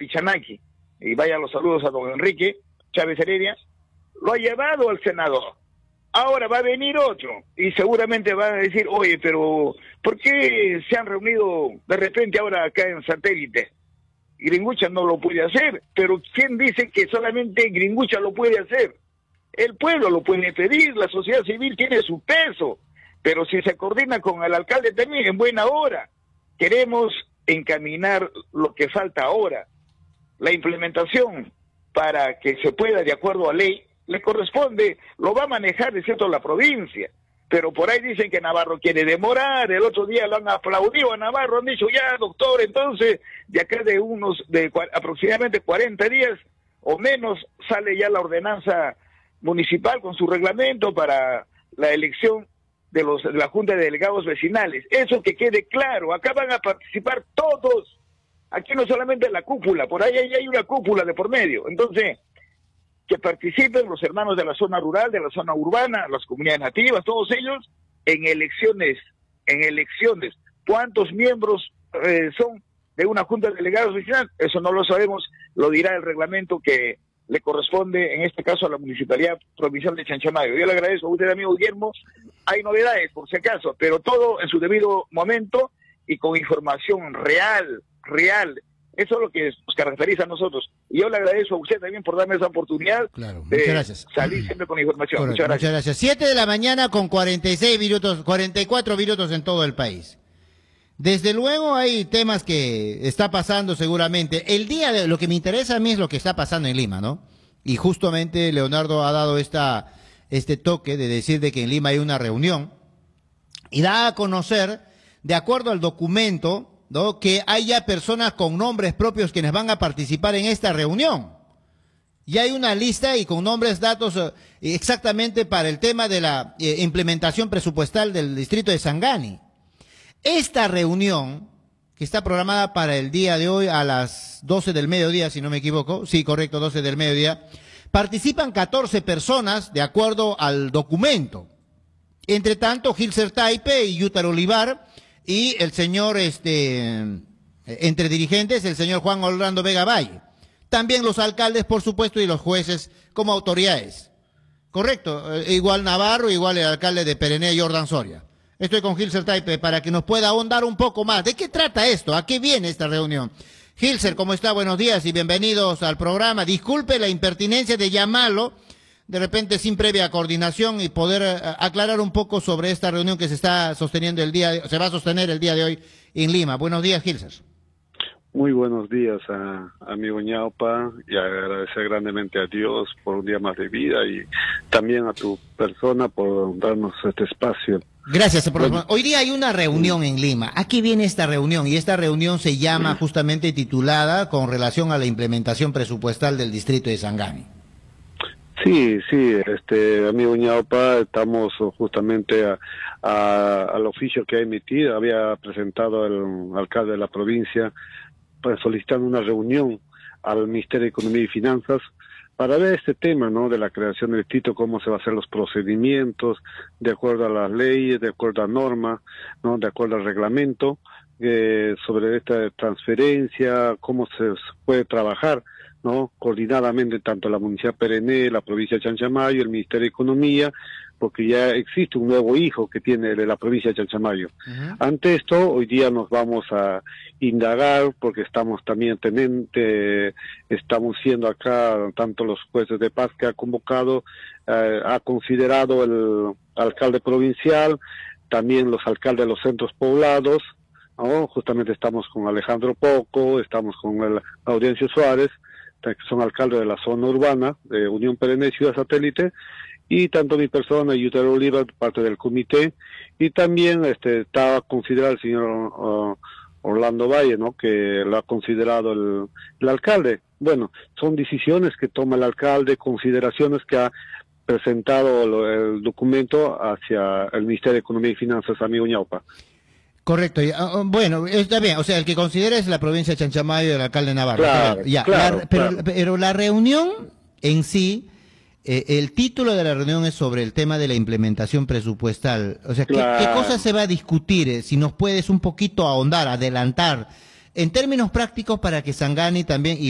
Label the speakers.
Speaker 1: Pichanaki, y vaya los saludos a don Enrique Chávez Heredia, lo ha llevado al senador. Ahora va a venir otro y seguramente van a decir, oye, pero ¿por qué se han reunido de repente ahora acá en Satélite? Gringucha no lo puede hacer, pero ¿quién dice que solamente Gringucha lo puede hacer? El pueblo lo puede pedir, la sociedad civil tiene su peso, pero si se coordina con el alcalde también en buena hora. Queremos encaminar lo que falta ahora, la implementación para que se pueda, de acuerdo a ley, le corresponde, lo va a manejar, de cierto, la provincia, pero por ahí dicen que Navarro quiere demorar. El otro día lo han aplaudido a Navarro, han dicho, ya doctor, entonces de acá de aproximadamente 40 días o menos sale ya la ordenanza municipal con su reglamento para la elección de la Junta de Delegados Vecinales. Eso que quede claro, acá van a participar todos, aquí no solamente la cúpula, por ahí hay una cúpula de por medio. Entonces, que participen los hermanos de la zona rural, de la zona urbana, las comunidades nativas, todos ellos, en elecciones. ¿Cuántos miembros son de una Junta de Delegados Vecinales? Eso no lo sabemos, lo dirá el reglamento que le corresponde, en este caso, a la Municipalidad Provincial de Chanchamayo. Yo le agradezco a usted, amigo Guillermo. Hay novedades, por si acaso, pero todo en su debido momento y con información real. Eso es lo que nos caracteriza a nosotros. Y yo le agradezco a usted también por darme esa oportunidad.
Speaker 2: Claro, muchas gracias.
Speaker 1: Salir siempre con información.
Speaker 2: Correcto, muchas gracias. 7 de la mañana con 46 minutos, 44 minutos en todo el país. Desde luego hay temas que está pasando seguramente. El día de lo que me interesa a mí es lo que está pasando en Lima, ¿no? Y justamente Leonardo ha dado este toque de decir de que en Lima hay una reunión y da a conocer, de acuerdo al documento, ¿no?, que hay ya personas con nombres propios quienes van a participar en esta reunión. Ya hay una lista y con nombres, datos exactamente para el tema de la implementación presupuestal del distrito de Sangani. Esta reunión, que está programada para el día de hoy a las 12 del mediodía, si no me equivoco, sí, correcto, 12 del mediodía, participan 14 personas de acuerdo al documento. Entre tanto, Gilser Taipe y Yutar Olivar y el señor, entre dirigentes, el señor Juan Orlando Vega Valle. También los alcaldes, por supuesto, y los jueces como autoridades. Correcto, igual Navarro, igual el alcalde de Perené, Jordan Soria. Estoy con Gilser Taipe para que nos pueda ahondar un poco más. ¿De qué trata esto? ¿A qué viene esta reunión? Gilser, ¿cómo está? Buenos días y bienvenidos al programa. Disculpe la impertinencia de llamarlo de repente sin previa coordinación y poder aclarar un poco sobre esta reunión que se está sosteniendo se va a sostener el día de hoy en Lima. Buenos días, Gilser.
Speaker 3: Muy buenos días a amigo Ñaupa, y agradecer grandemente a Dios por un día más de vida y también a tu persona por darnos este espacio.
Speaker 2: Gracias. Hoy día hay una reunión en Lima. ¿A qué viene esta reunión? Y esta reunión se llama justamente titulada con relación a la implementación presupuestal del distrito de Sangani.
Speaker 3: Sí, amigo Ñaupa, estamos justamente al oficio que ha emitido, había presentado el alcalde de la provincia, pues solicitando una reunión al Ministerio de Economía y Finanzas para ver este tema, ¿no?, de la creación del distrito, cómo se van a hacer los procedimientos, de acuerdo a las leyes, de acuerdo a normas, ¿no?, de acuerdo al reglamento, sobre esta transferencia, cómo se puede trabajar, ¿no?, coordinadamente tanto la Municipalidad Perené, la provincia de Chanchamayo, el Ministerio de Economía, porque ya existe un nuevo hijo que tiene de la provincia de Chanchamayo. Ante esto, hoy día nos vamos a indagar, porque estamos también estamos siendo acá, tanto los jueces de paz que ha convocado, ha considerado el alcalde provincial, también los alcaldes de los centros poblados, ¿no? Justamente estamos con Alejandro Poco, estamos con Audencio Suárez, que son alcaldes de la zona urbana de Unión Perené, Ciudad Satélite, y tanto mi persona, Yutar Oliva, parte del comité, y también estaba considerado el señor Orlando Valle, ¿no?, que lo ha considerado el alcalde. Bueno, son decisiones que toma el alcalde, consideraciones que ha presentado el documento hacia el Ministerio de Economía y Finanzas, amigo Ñaupa.
Speaker 2: Correcto. Bueno, está bien. O sea, el que considera es la provincia de Chanchamayo y el alcalde Navarro.
Speaker 3: Claro,
Speaker 2: ya,
Speaker 3: claro,
Speaker 2: pero la reunión en sí, el título de la reunión es sobre el tema de la implementación presupuestal. O sea, ¿qué cosas se va a discutir? Si nos puedes un poquito ahondar, adelantar, en términos prácticos para que Sangani también...